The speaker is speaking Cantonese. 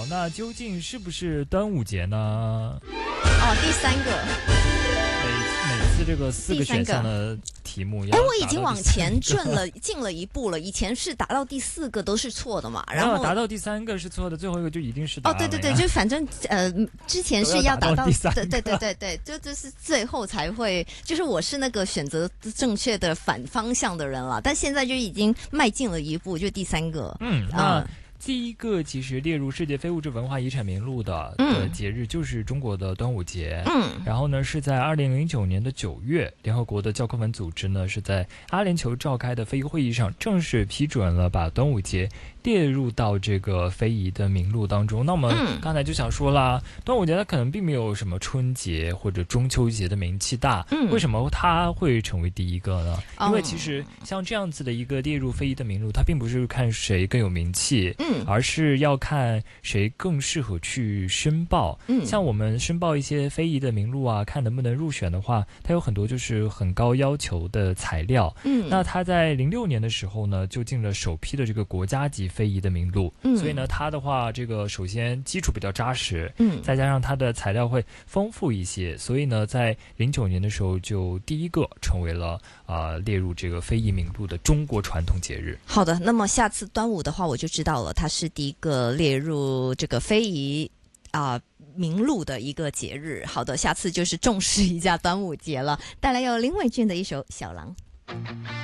好，那究竟是不是端午节呢？ 哦，第三个。 每次这个4个选项的题目， 我已经往前进了一步了。以前是达到第4个都是错的嘛，然后达到第3个是错的，最后一个就一定是答案了。 对，就反正之前是要达到第3个， 对，就是最后才会，就是我是那个选择正确的反方向的人了，但现在就已经迈进了一步，就第3个。 那第一个其实列入世界非物质文化遗产名录的节日就是中国的端午节。然后呢是在2009年的9月，联合国的教科文组织呢是在阿联酋召开的非遗会议上正式批准了把端午节列入到这个非遗的名录当中。那我们刚才就想说啦，端午节它可能并没有什么春节或者中秋节的名气大，为什么它会成为第一个呢？因为其实像这样子的一个列入非遗的名录，它并不是看谁更有名气，而是要看谁更适合去申报。像我们申报一些非遗的名录啊，看能不能入选的话，它有很多就是很高要求的材料。那它在06年的时候呢，就进了首批的这个国家级非遗的名录。所以呢，它的话，这个首先基础比较扎实，再加上它的材料会丰富一些，所以呢，在09年的时候就第一个成为了列入这个非遗名录的中国传统节日。 好的，那么下次端午的话，我就知道了，它是第一个列入这个非遗名录的一个节日。好的，下次就是重视一下端午节了。带来有林伟俊的一首《小狼》。